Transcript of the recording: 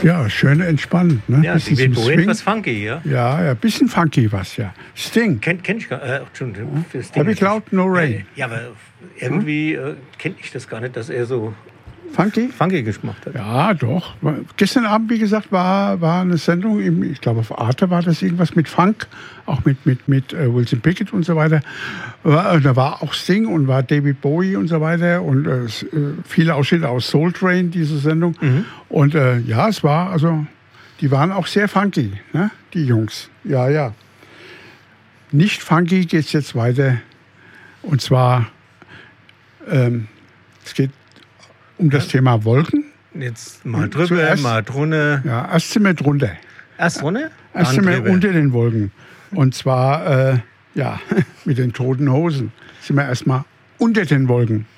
Ja, schön entspannend. Ne? Ja, David Bowie etwas funky, ja? Ja, ein bisschen funky was, ja. Sting. Kenn ich gar nicht. Entschuldigung. Heavy Cloud, No Rain. Ja, aber irgendwie kenne ich das gar nicht, dass er so funky gemacht hat. Ja, doch. Gestern Abend, wie gesagt, war eine Sendung, ich glaube auf Arte war das irgendwas mit Funk, auch mit Wilson Pickett und so weiter. Da war auch Sting und war David Bowie und so weiter und viele Ausschnitte aus Soul Train, diese Sendung. Mhm. Und ja, es war, also, die waren auch sehr funky, ne? Die Jungs. Ja, ja. Nicht funky geht es jetzt weiter. Und zwar, es geht um das Thema Wolken. Jetzt mal drüber, mal drunter. Ja, erst sind wir drunter. Erst drunter? Erst sind wir unter den Wolken. Und zwar, ja, mit den toten Hosen sind wir erstmal unter den Wolken.